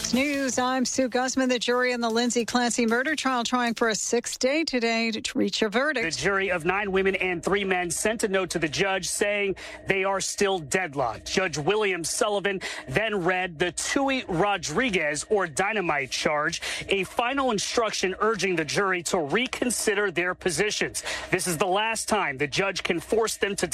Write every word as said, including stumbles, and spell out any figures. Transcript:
Fox News, I'm Sue Guzman. The jury in the Lindsay Clancy murder trial trying for a sixth day today to reach a verdict. The jury of nine women and three men sent a note to the judge saying they are still deadlocked. Judge William Sullivan then read the Tui Rodriguez or dynamite charge, a final instruction urging the jury to reconsider their positions. This is the last time the judge can force them to